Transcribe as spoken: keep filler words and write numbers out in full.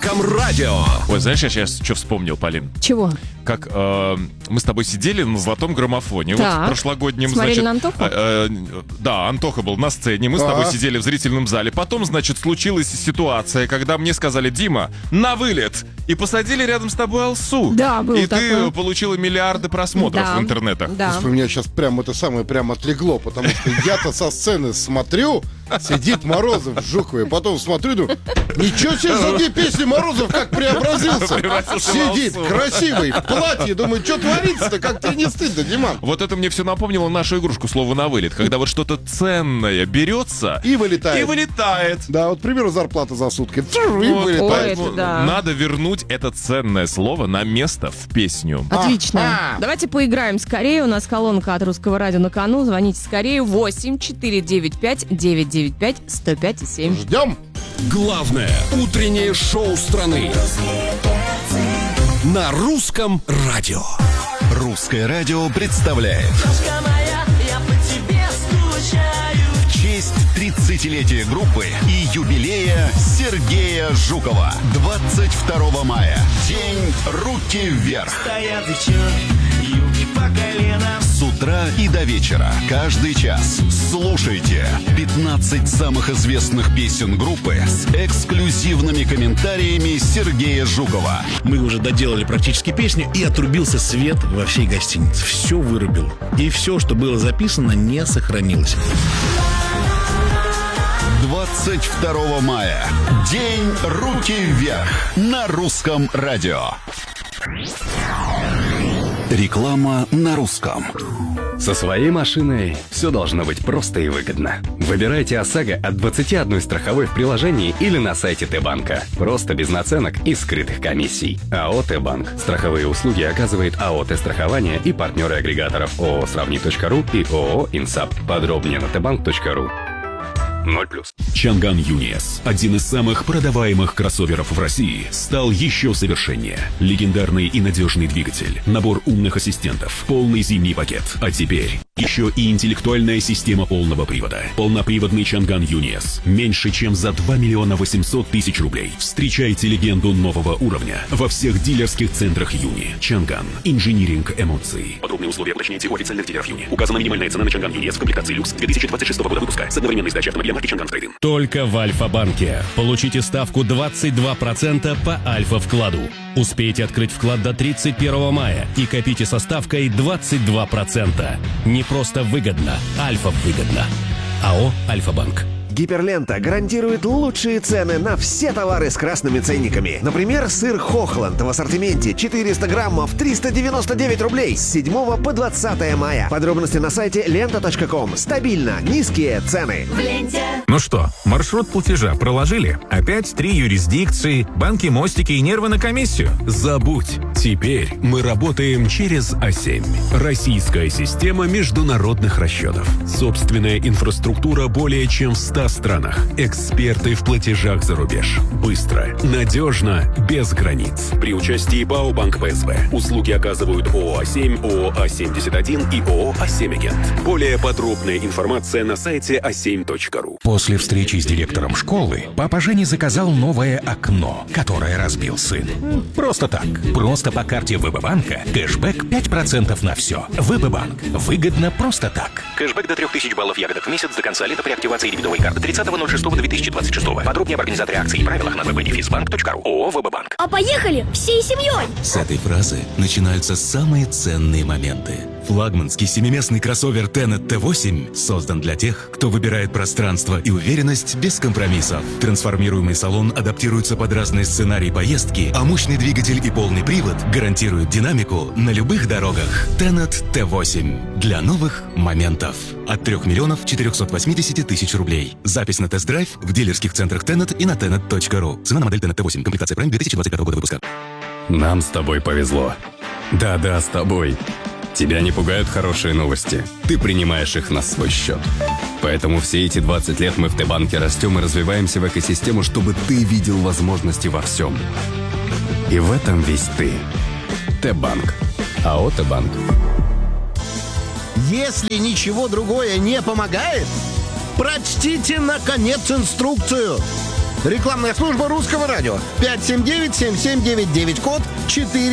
русском радио. Ой, знаешь, я сейчас что вспомнил, Полин? Чего? Как э, мы с тобой сидели на золотом граммофоне. Так. Вот в прошлогоднем, Смотрели значит... на Антоху? Э, э, да, Антоха был на сцене, мы с тобой Так. сидели в зрительном зале. Потом, значит, случилась ситуация, когда мне сказали: Дима, на вылет! И посадили рядом с тобой Алсу. Да, было И такое. ты получила миллиарды просмотров Да. в интернетах. Да. У меня сейчас прям это самое прям отлегло, потому что я-то со сцены смотрю, сидит Морозов, Жуковый, потом смотрю, думаю, ничего себе за две песни Морозов как преобразился. Превратился в Сидит, Алсу. красивый, в платье, думаю, что творится-то, как тебе не стыдно, Диман? Вот это мне все напомнило нашу игрушку «Слово на вылет», когда вот что-то ценное берется И вылетает. и вылетает. Да, вот, к примеру, зарплата за сутки. И Вот, вылетает. Ой, поэтому это да. надо вернуть это ценное слово на место в песню. Отлично. А-а. Давайте поиграем скорее. У нас колонка от Русского радио на кону. Звоните скорее. восемь четыре девять пять девять девять пять сто пять семь. Ждем. Главное утреннее шоу страны на русском радио. Русское радио представляет в честь тридцатилетия группы и юбилея Сергея Жукова. двадцать второго мая. День «Руки вверх». Стоят девчонки, юбки по колено. С утра и до вечера. Каждый час. Слушайте пятнадцать самых известных песен группы с эксклюзивными комментариями Сергея Жукова. Мы уже доделали практически песню, и отрубился свет во всей гостинице. Все вырубил. И все, что было записано, не сохранилось. двадцать второго мая. День «Руки вверх» на русском радио. Реклама на русском. Со своей машиной все должно быть просто и выгодно. Выбирайте ОСАГО от двадцати одной страховой в приложении или на сайте Т-банка. Просто без наценок и скрытых комиссий. АО Т-банк. Страховые услуги оказывает АО Т-страхование и партнеры агрегаторов ООО Сравни точка ру и ООО Инсап. Подробнее на тбанк точка ру. ноль плюс. Чанган Юниес, один из самых продаваемых кроссоверов в России, стал еще совершеннее. Легендарный и надежный двигатель, набор умных ассистентов, полный зимний пакет. А теперь еще и интеллектуальная система полного привода. Полноприводный Чанган Юниес. Меньше, чем за два миллиона восемьсот тысяч рублей. Встречайте легенду нового уровня во всех дилерских центрах Юни. Чанган. Инжиниринг эмоций. Подробные условия уточняйте у официальных дилеров Юни. Указана минимальная цена на Чанган Юниес в комплектации люкс две тысячи двадцать шестого года выпуска с одновременной сдачей автомобиля марки Чанган Трейдинг. Только в Альфа-банке. Получите ставку двадцать два процента по Альфа-вкладу. Успейте открыть вклад до тридцать первого мая и копите со ставкой двадцать два процента. Не просто выгодно, Альфа-выгодно. АО «Альфа-банк». Гиперлента гарантирует лучшие цены на все товары с красными ценниками. Например, сыр Хохланд в ассортименте четыреста граммов триста девяносто девять рублей с седьмого по двадцатое мая. Подробности на сайте лента точка ком. Стабильно низкие цены. В ленте. Ну что, маршрут платежа проложили? Опять три юрисдикции, банки, мостики и нервы на комиссию? Забудь. Теперь мы работаем через А семь. Российская система международных расчетов. Собственная инфраструктура более чем в ста странах. Эксперты в платежах за рубеж. Быстро, надежно, без границ. При участии ПАО «Банк ПСБ». Услуги оказывают ООО А семь, ООО А семьдесят один и ООО А семь Агент. Более подробная информация на сайте а семь точка ру. После встречи с директором школы папа Женя заказал новое окно, которое разбил сын. Просто так. Просто по карте ВБ-банка кэшбэк пять процентов на все. ВБ-банк. Выгодно просто так. Кэшбэк до трех тысяч баллов ягодок в месяц до конца лета при активации дебетовой карты тридцатого ноль шестого две тысячи двадцать шестого. Подробнее об организаторе акции и правилах на вэ бэ дефис банк точка ру. ООО ВБ-банк. А поехали всей семьей! С этой фразы начинаются самые ценные моменты. Флагманский семиместный кроссовер Tenet Т восемь создан для тех, кто выбирает пространство и уверенность без компромиссов. Трансформируемый салон адаптируется под разные сценарии поездки, а мощный двигатель и полный привод гарантируют динамику на любых дорогах. Tenet Т восемь. Для новых моментов. От трех миллионов четырехсот восьмидесяти тысяч рублей. Запись на тест-драйв в дилерских центрах Tenet и на tenet точка ру. Цена на модель Tenet Т восемь. Комплектация Prime две тысячи двадцать пятого года выпуска. Нам с тобой повезло. Да-да, с тобой. Тебя не пугают хорошие новости. Ты принимаешь их на свой счет. Поэтому все эти двадцать лет мы в Т-банке растем и развиваемся в экосистему, чтобы ты видел возможности во всем. И в этом весь ты. Т-банк. АО Т-банк. Если ничего другое не помогает, прочтите, наконец, инструкцию. Рекламная служба Русского радио. пять семь девять семь семь девять девять, код четыре.